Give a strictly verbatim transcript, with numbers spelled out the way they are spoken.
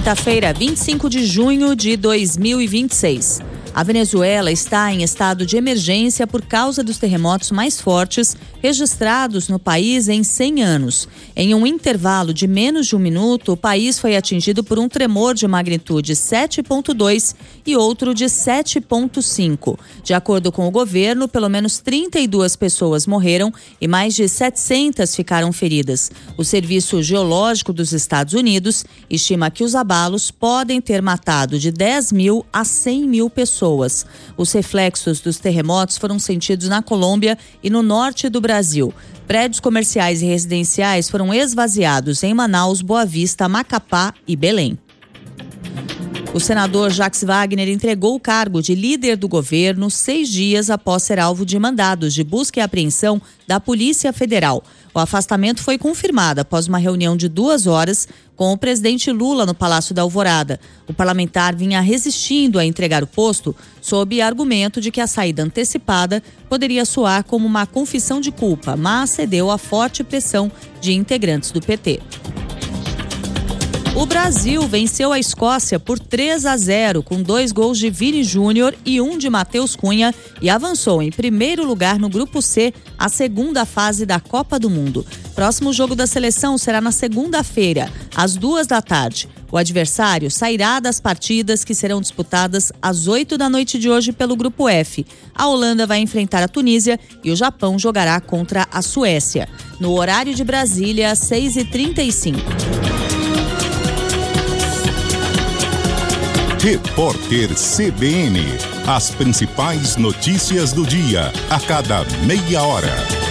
Quinta-feira, vinte e cinco de junho de dois mil e vinte e seis. A Venezuela está em estado de emergência por causa dos terremotos mais fortes registrados no país em cem anos. Em um intervalo de menos de um minuto, o país foi atingido por um tremor de magnitude sete ponto dois e outro de sete ponto cinco. De acordo com o governo, pelo menos trinta e duas pessoas morreram e mais de setecentas ficaram feridas. O Serviço Geológico dos Estados Unidos estima que os abalos podem ter matado de dez mil a cem mil pessoas. Os reflexos dos terremotos foram sentidos na Colômbia e no norte do Brasil. Prédios comerciais e residenciais foram esvaziados em Manaus, Boa Vista, Macapá e Belém. O senador Jacques Wagner entregou o cargo de líder do governo seis dias após ser alvo de mandados de busca e apreensão da Polícia Federal. O afastamento foi confirmado após uma reunião de duas horas com o presidente Lula no Palácio da Alvorada. O parlamentar vinha resistindo a entregar o posto sob argumento de que a saída antecipada poderia soar como uma confissão de culpa, mas cedeu à forte pressão de integrantes do P T. O Brasil venceu a Escócia por três a zero, com dois gols de Vini Júnior e um de Matheus Cunha, e avançou em primeiro lugar no Grupo C, a segunda fase da Copa do Mundo. Próximo jogo da seleção será na segunda-feira, às duas da tarde. O adversário sairá das partidas que serão disputadas às oito da noite de hoje pelo Grupo F. A Holanda vai enfrentar a Tunísia e o Japão jogará contra a Suécia. No horário de Brasília, às seis e trinta e cinco. Repórter C B N. As principais notícias do dia, a cada meia hora.